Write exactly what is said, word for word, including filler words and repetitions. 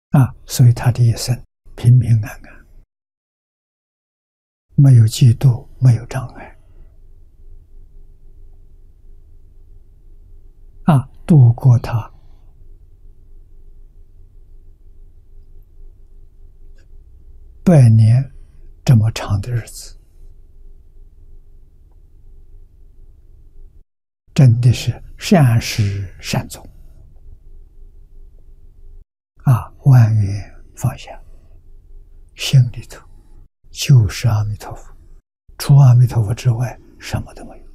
啊，所以他的一生平平安安，没有嫉妒，没有障碍。啊，度过他百年这么长的日子，真的是善始善终啊！万缘放下，心里头就是阿弥陀佛，除阿弥陀佛之外，什么都没有。